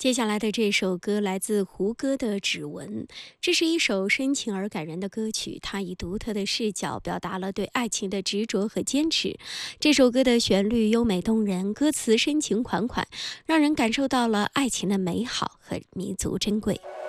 接下来的这首歌来自胡歌的《指纹》，这是一首深情而感人的歌曲，它以独特的视角表达了对爱情的执着和坚持。这首歌的旋律优美动人，歌词深情款款，让人感受到了爱情的美好和弥足珍贵。